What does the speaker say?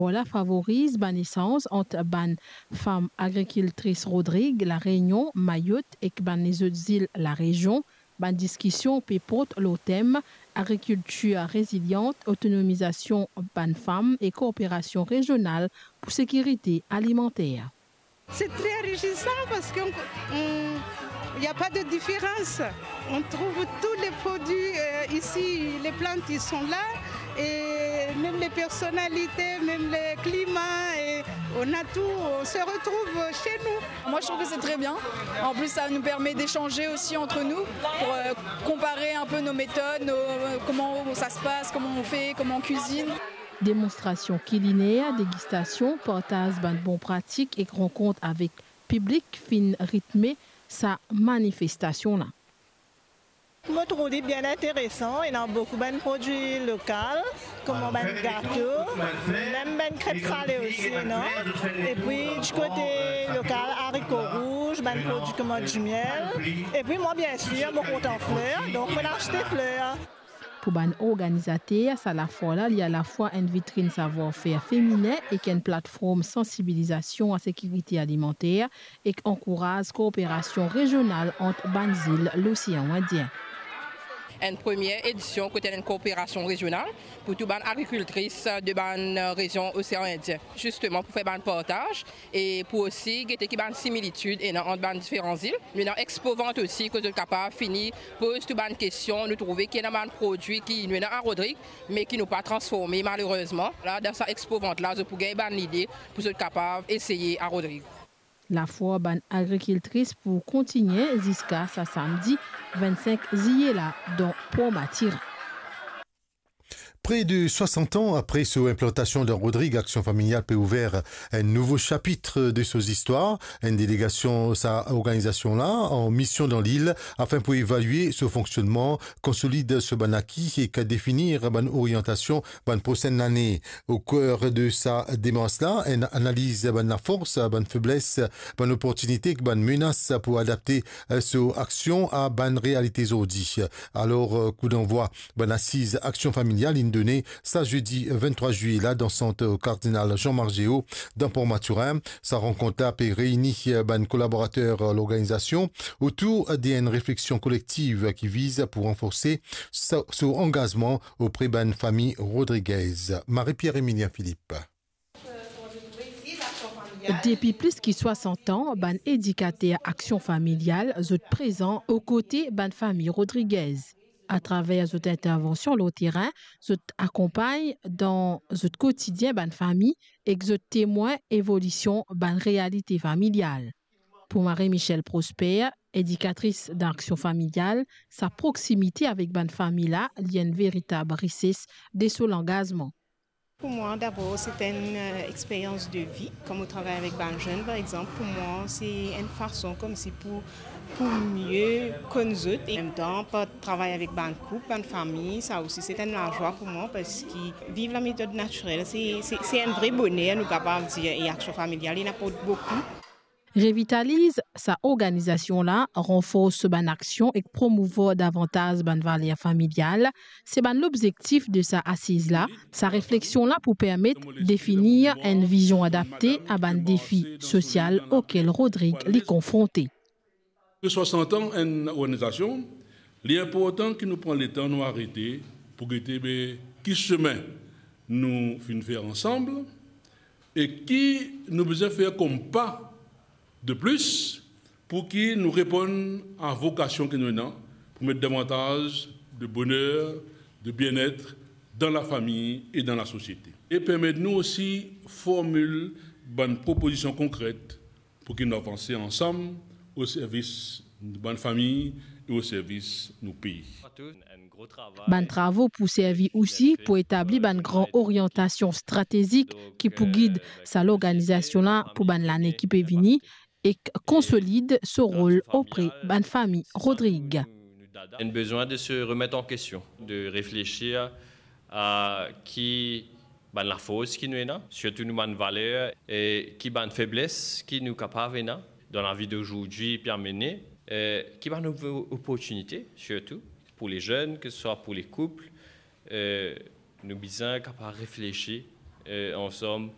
La favorise la naissance entre ban femme agricultrice Rodrigue, la Réunion, Mayotte et ban les autres îles, la région. Ban discussion pipote le thème agriculture résiliente, autonomisation ban femmes et coopération régionale pour sécurité alimentaire. C'est très enrichissant parce qu'il n'y a pas de différence. On trouve tous les produits ici, les plantes ils sont là et même les personnalités, même les climats, et on a tout, on se retrouve chez nous. Moi je trouve que c'est très bien. En plus ça nous permet d'échanger aussi entre nous pour comparer un peu nos méthodes, comment ça se passe, comment on fait, comment on cuisine. Démonstration culinaire, dégustation, partage de bonnes pratiques et rencontre avec public fin rythmé sa manifestation là. Je trouve bien intéressant. Il y a beaucoup de produits locaux, comme des gâteaux, même des crêpes salées aussi. Non? Et puis du côté local, haricots rouges, des produits comme du miel. Et puis moi, bien sûr, je compte en fleurs, donc je vais acheter des fleurs. Pour les organisateurs, il y a à la fois une vitrine savoir-faire féminin et une plateforme sensibilisation à la sécurité alimentaire et qui encourage la coopération régionale entre les îles l'océan Indien. Une première édition côté une coopération régionale pour toutes les agricultrices de la région océan Indien, justement pour faire un partage et pour aussi guetter une similitude entre les différentes îles. Nous avons Expo Vente aussi, que nous sommes capables de finir, poser toutes les questions, nous trouver qu'il y a un produit qui nous est à Rodrigue, mais qui nous pas transformé malheureusement. Là, dans cette Expo Vente là, je peux gagner l'idée pour être capable d'essayer à Rodrigue. La foi ban agricultrice pour continuer jusqu'à ce samedi 25 juillet là, dans Pont-Matir. Près de 60 ans après son implantation de Rodrigue, Action familiale peut ouvrir un nouveau chapitre de ses histoires. Une délégation, sa organisation-là, en mission dans l'île, afin pour évaluer ce fonctionnement, consolider ce ban acquis et définir ban orientation ban prochaine année. Au cœur de sa démarche-là, une analyse ban la force, ban faiblesse, ban opportunité, ban menace pour adapter son action à ban réalité aujourd'hui. Alors, coup d'envoi, ban assise Action familiale, donné ça jeudi 23 juillet là dans centre cardinal Jean-Marc Géo dans Port-Maturin. Sa rencontre a réuni ban collaborateurs l'organisation autour d'une réflexion collective qui vise pour renforcer son engagement auprès ban famille Rodriguez. Marie-Pierre-Émilien Philippe. Depuis plus de 60 ans, ban éducateur Action familiale est présent aux côtés ban famille Rodriguez. À travers cette intervention au terrain, je accompagne dans ce quotidien ban famille et je témoin évolution ban réalité familiale. Pour Marie-Michel Prosper, éducatrice d'Action familiale, sa proximité avec ban famille là, il y a une véritable richesse de son engagement. Pour moi, d'abord, c'est une expérience de vie. Comme on travaille avec les jeunes, par exemple, pour moi, c'est une façon comme si pour mieux connaître eux. Et en même temps, pas travailler avec les couples, les familles, ça aussi, c'est une joie pour moi parce qu'ils vivent la méthode naturelle. C'est un vrai bonheur, nous capables de dire, et Action familiale, il apporte beaucoup. Revitalise sa organisation là, renforce ban action et promouvoir davantage ban valeur familiale. C'est ban l'objectif de sa assise là, sa réflexion là pour permettre de définir une vision adaptée à ban défi social auquel Rodrigue est confronté. De 60 ans, une organisation, il est important que nous prenions le temps de nous arrêter pour regarder qui chemin nous finissons faire ensemble et qui nous besoin faire comme pas de plus pour qu'ils nous répondent à la vocation que nous avons pour mettre davantage de bonheur, de bien-être dans la famille et dans la société. Et permettre-nous aussi de formuler une proposition concrète pour qu'ils nous avancent ensemble au service de bonne famille et au service de nos pays. Ban travaux pour servir aussi pour établir une grande orientation stratégique qui pour guide sa l'organisation là pour ban l'année qui peut venir et consolide ce rôle auprès de la famille Rodrigue. On a besoin de se remettre en question, de réfléchir à qui ban la force qui nous est là, surtout nous ban valeur et qui ban faiblesse qui nous capable dans la vie d'aujourd'hui puis à mener, qui ban nos opportunités surtout pour les jeunes, que ce soit pour les couples, nous besoin capable réfléchir ensemble